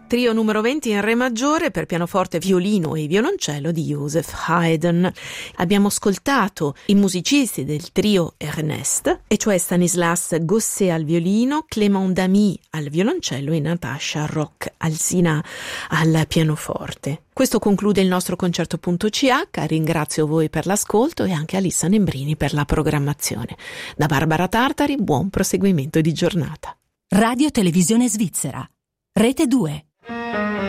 Trio numero 20 in re maggiore per pianoforte, violino e violoncello di Joseph Haydn. Abbiamo ascoltato i musicisti del trio Ernest, e cioè Stanislas Gosset al violino, Clément Damy al violoncello e Natasha Roch-Alsina al pianoforte. Questo conclude il nostro concerto.ch. Ringrazio voi per l'ascolto e anche Alissa Nembrini per la programmazione. Da Barbara Tartari, buon proseguimento di giornata. Radio Televisione Svizzera, Rete 2.